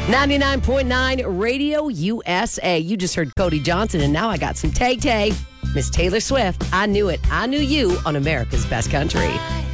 99.9 Radio USA. You just heard Cody Johnson, and now I got some Tay Tay. Miss Taylor Swift, I Knew It. I Knew You on America's Best Country.